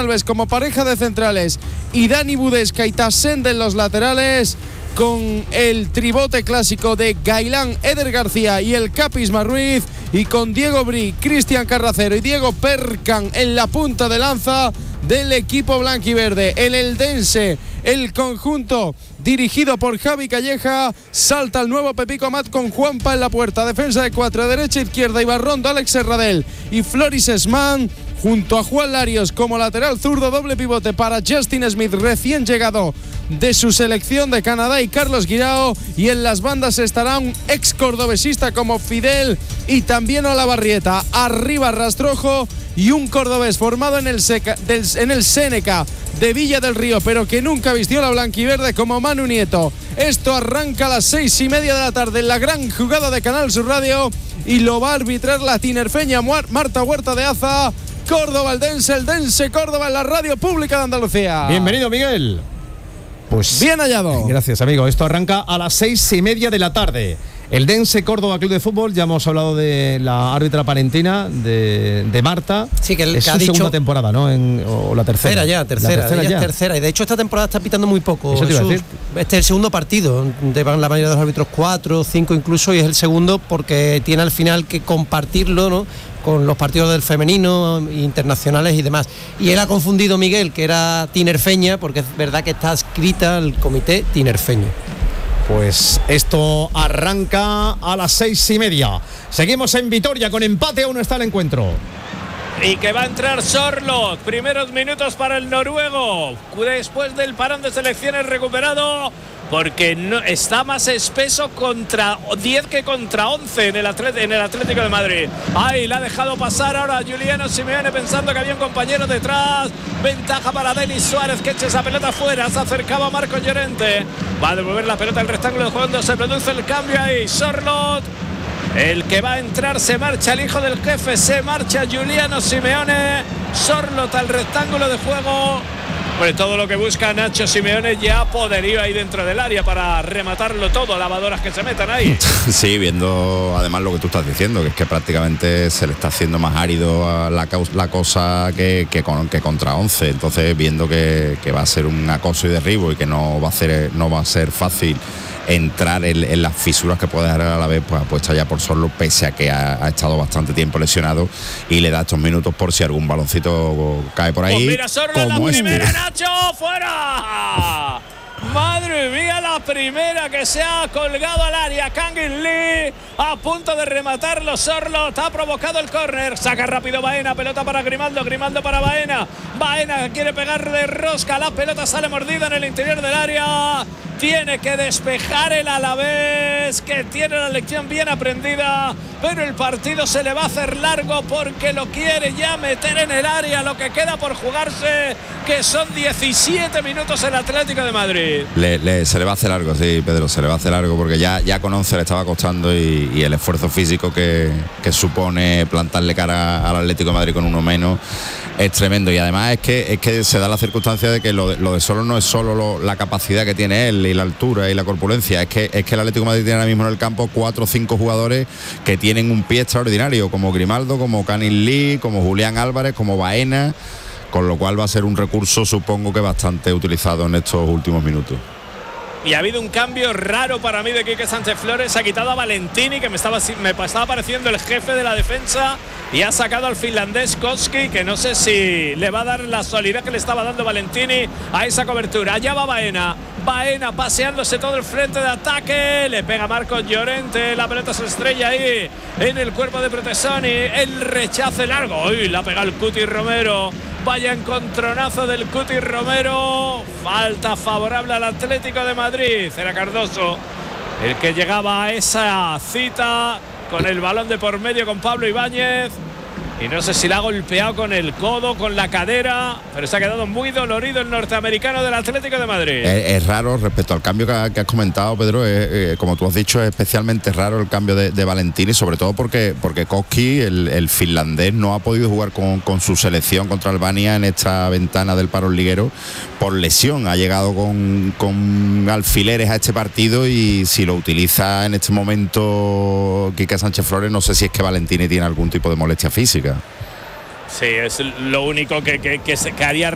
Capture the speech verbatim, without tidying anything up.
Alves como pareja de centrales y Dani Budesca y Tassende en los laterales, con el tribote clásico de Gailán, Eder García y el Capisma Ruiz, y con Diego Bri, Cristian Carracero y Diego Percan en la punta de lanza del equipo blanquiverde. El eldense, el conjunto dirigido por Javi Calleja, salta el nuevo Pepico Amat con Juanpa en la puerta, defensa de cuatro, derecha, izquierda, Ibarrondo, Alex Serradell y Floris Esman, junto a Juan Larios como lateral zurdo, doble pivote para Justin Smith, recién llegado de su selección de Canadá, y Carlos Guirao, y en las bandas estará un ex cordobesista como Fidel y también Olavarrieta. Arriba Rastrojo y un cordobés formado en el, Seca, del, en el Séneca de Villa del Río, pero que nunca vistió la blanquiverde, como Manu Nieto. Esto arranca a las seis y media de la tarde en la gran jugada de Canal Sur Radio, y lo va a arbitrar la tinerfeña Marta Huerta de Aza. Córdoba, el dense, el dense Córdoba en la radio pública de Andalucía. Bienvenido, Miguel. Pues bien hallado. Gracias, amigo. Esto arranca a las seis y media de la tarde. El Dense Córdoba Club de Fútbol, ya hemos hablado de la árbitra palentina, de, de Marta. Sí, que, el, es que su ha dicho segunda temporada, ¿no? En, o la tercera. Tercera ya, tercera. La tercera ella ya. es tercera. Y de hecho esta temporada está pitando muy poco. Eso te iba a decir. Este es el segundo partido. Van la mayoría de los árbitros cuatro, cinco incluso, y es el segundo porque tiene al final que compartirlo, ¿no?, con los partidos del femenino, internacionales y demás. Y él ha confundido, Miguel, que era tinerfeña, porque es verdad que está escrita el comité tinerfeño. Pues esto arranca a las seis y media. Seguimos en Vitoria con empate, aún no está el encuentro. Y que va a entrar Sorloth. Primeros minutos para el noruego. Después del parón de selecciones recuperado, porque no, está más espeso contra diez que contra once en el, atlet, en el Atlético de Madrid. Ahí la ha dejado pasar ahora Juliano Simeone, pensando que había un compañero detrás. Ventaja para Denis Suárez, que echa esa pelota fuera. Se acercaba a Marco Llorente. Va a devolver la pelota al rectángulo de juego cuando se produce el cambio ahí. Sorloth. El que va a entrar, se marcha el hijo del jefe, se marcha Juliano Simeone. Sorloth al rectángulo de juego. Pues todo lo que busca Nacho Simeone, ya poderío ahí dentro del área para rematarlo todo, lavadoras que se metan ahí. Sí, viendo además lo que tú estás diciendo, que es que prácticamente se le está haciendo más árido a la, la cosa que, que, con, que contra once. Entonces, viendo que, que va a ser un acoso y derribo y que no va a ser, no va a ser fácil entrar en, en las fisuras que puede dar a la vez, pues apuesta ya por Sorloth, pese a que ha, ha estado bastante tiempo lesionado, y le da estos minutos por si algún baloncito cae por ahí. Pues mira, Sorloth, la primera, este. Nacho, fuera. Madre mía, la primera que se ha colgado al área. Kangin Lee a punto de rematarlo. Sorloth ha provocado el córner. Saca rápido Baena, pelota para Grimaldo, Grimaldo para Baena. Baena quiere pegar de rosca, la pelota sale mordida en el interior del área. Tiene que despejar el Alavés, que tiene la lección bien aprendida, pero el partido se le va a hacer largo porque lo quiere ya meter en el área, lo que queda por jugarse, que son diecisiete minutos el Atlético de Madrid. Le, le, se le va a hacer largo, sí, Pedro, se le va a hacer largo, porque ya, ya con once le estaba costando, y, y el esfuerzo físico que, que supone plantarle cara al Atlético de Madrid con uno menos es tremendo. Y además es que, es que se da la circunstancia de que lo de, lo de Sorloth no es solo lo, la capacidad que tiene él y la altura y la corpulencia, es que, es que el Atlético de Madrid tiene ahora mismo en el campo cuatro o cinco jugadores que tienen un pie extraordinario, como Grimaldo, como Kangin Lee, como Julián Álvarez, como Baena, con lo cual va a ser un recurso, supongo que bastante utilizado en estos últimos minutos. Y ha habido un cambio raro para mí de Quique Sánchez Flores. Ha quitado a Valentini, que me estaba, me estaba pareciendo el jefe de la defensa, y ha sacado al finlandés Koski, que no sé si le va a dar la solidez que le estaba dando Valentini a esa cobertura. Allá va Baena. Baena paseándose todo el frente de ataque. Le pega Marcos Llorente. La pelota se estrella ahí en el cuerpo de Protesoni. El rechace largo. Uy, la pega el Cuti Romero. Vaya encontronazo del Cuti Romero. Falta favorable al Atlético de Madrid. Era Cardoso el que llegaba a esa cita con el balón de por medio con Pablo Ibáñez. Y no sé si la ha golpeado con el codo, con la cadera, pero se ha quedado muy dolorido el norteamericano del Atlético de Madrid. Es, es raro respecto al cambio que, que has comentado, Pedro. Es, eh, como tú has dicho, es especialmente raro el cambio de, de Valentini, sobre todo porque, porque Koski, el, el finlandés, no ha podido jugar con, con su selección contra Albania en esta ventana del parón liguero por lesión. Ha llegado con, con alfileres a este partido, y si lo utiliza en este momento Quique Sánchez Flores, no sé si es que Valentini tiene algún tipo de molestia física. Sí, es lo único que, que, que, se, que haría